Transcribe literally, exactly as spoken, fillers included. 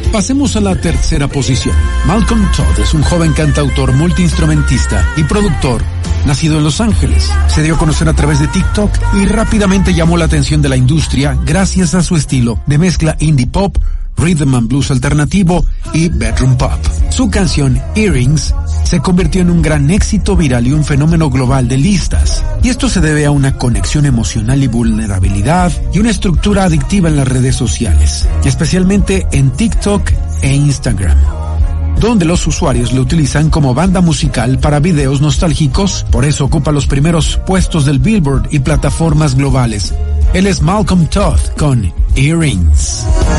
Pasemos a la tercera posición. Malcolm Todd es un joven cantautor, multiinstrumentista y productor, nacido en Los Ángeles. Se dio a conocer a través de TikTok y rápidamente llamó la atención de la industria gracias a su estilo de mezcla indie pop, rhythm and blues alternativo y bedroom pop. Su canción Earrings se convirtió en un gran éxito viral y un fenómeno global de listas. Y esto se debe a una conexión emocional y vulnerabilidad y una estructura adictiva en las redes sociales, especialmente en TikTok e Instagram, donde los usuarios lo utilizan como banda musical para videos nostálgicos. Por eso ocupa los primeros puestos del Billboard y plataformas globales. Él es Malcolm Todd con Earrings.